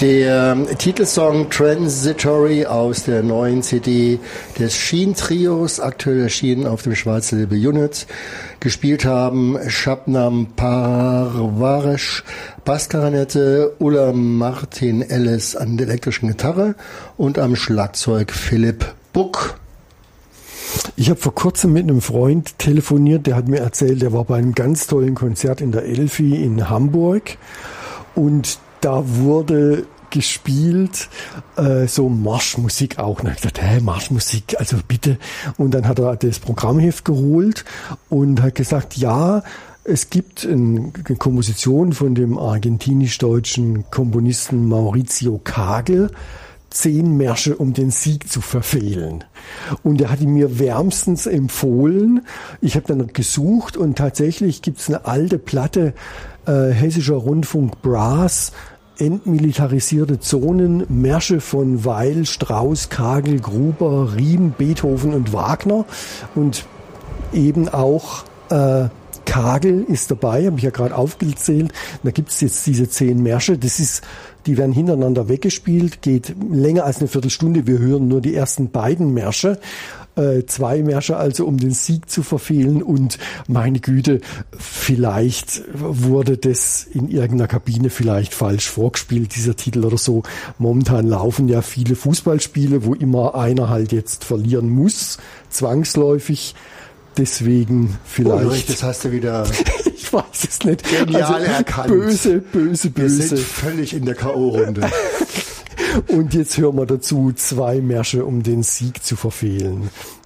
Der Titelsong Transitory aus der neuen CD des Sheen-Trios, aktuell erschienen auf dem Schwarze Label Unit. Gespielt haben Shabnam Parvaresh, Bassklarinette, Ulla Martin Ellis an der elektrischen Gitarre und am Schlagzeug Philipp Buck. Ich habe vor kurzem mit einem Freund telefoniert, der hat mir erzählt, der war bei einem ganz tollen Konzert in der Elfi in Hamburg und da wurde gespielt, so Marschmusik auch. Und ich dachte, Marschmusik, also bitte. Und dann hat er das Programmheft geholt und hat gesagt, ja, es gibt eine Komposition von dem argentinisch-deutschen Komponisten Maurizio Kagel, 10 Märsche, um den Sieg zu verfehlen. Und er hat ihn mir wärmstens empfohlen. Ich habe dann gesucht und tatsächlich gibt es eine alte Platte, Hessischer Rundfunk Brass, entmilitarisierte Zonen, Märsche von Weil, Strauss, Kagel, Gruber, Riem, Beethoven und Wagner. Und eben auch Kagel ist dabei, habe ich ja gerade aufgezählt. Da gibt es jetzt diese 10 Märsche. Die werden hintereinander weggespielt, geht länger als eine Viertelstunde. Wir hören nur die ersten beiden Märsche. 2 Märsche also, um den Sieg zu verfehlen. Und meine Güte, vielleicht wurde das in irgendeiner Kabine vielleicht falsch vorgespielt, dieser Titel oder so. Momentan laufen ja viele Fußballspiele, wo immer einer halt jetzt verlieren muss, zwangsläufig. Deswegen vielleicht. Das hast du wieder. Ich weiß es nicht. Genial erkannt. Böse. Wir sind völlig in der K.O.-Runde. Und jetzt hören wir dazu 2 Märsche, um den Sieg zu verfehlen.